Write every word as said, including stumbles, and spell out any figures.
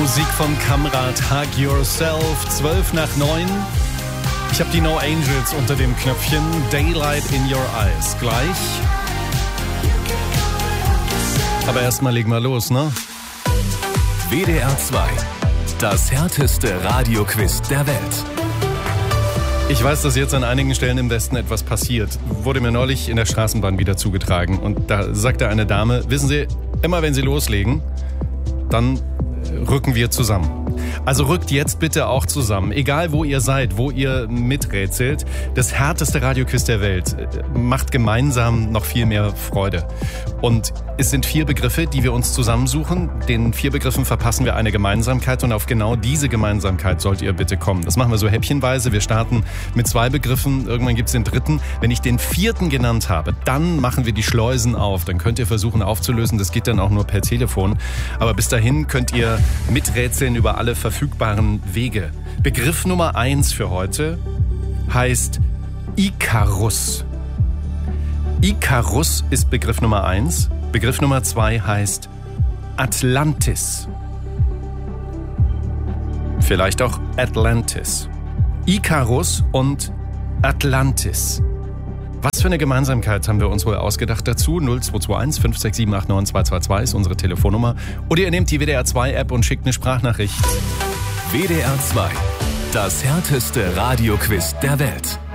Musik von Kamrat, Hug Yourself, zwölf nach neun. Ich habe die No Angels unter dem Knöpfchen. Daylight in Your Eyes. Gleich. Aber erstmal legen wir los, ne? W D R zwei. Das härteste Radioquiz der Welt. Ich weiß, dass jetzt an einigen Stellen im Westen etwas passiert. Wurde mir neulich in der Straßenbahn wieder zugetragen. Und da sagte eine Dame, wissen Sie, immer wenn Sie loslegen, dann rücken wir zusammen. Also rückt jetzt bitte auch zusammen. Egal wo ihr seid, wo ihr miträtselt. Das härteste Radioquiz der Welt macht gemeinsam noch viel mehr Freude. Und es sind vier Begriffe, die wir uns zusammensuchen. Den vier Begriffen verpassen wir eine Gemeinsamkeit und auf genau diese Gemeinsamkeit sollt ihr bitte kommen. Das machen wir so häppchenweise. Wir starten mit zwei Begriffen. Irgendwann gibt es den dritten. Wenn ich den vierten genannt habe, dann machen wir die Schleusen auf. Dann könnt ihr versuchen aufzulösen. Das geht dann auch nur per Telefon. Aber bis dahin könnt ihr miträtseln über alle verfügbaren Wege. Begriff Nummer eins für heute heißt Ikarus. Ikarus ist Begriff Nummer eins. Begriff Nummer zwei heißt Atlantis. Vielleicht auch Atlantis. Ikarus und Atlantis. Was für eine Gemeinsamkeit haben wir uns wohl ausgedacht dazu? null zwei zwei eins fünf sechs sieben acht neun zwei zwei zwei ist unsere Telefonnummer. Oder ihr nehmt die W D R zwei App und schickt eine Sprachnachricht. W D R zwei. Das härteste Radioquiz der Welt.